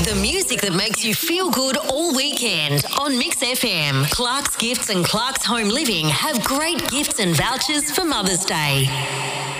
The music that makes you feel good all weekend on Mix FM. Clark's Gifts and Clark's Home Living have great gifts and vouchers for Mother's Day.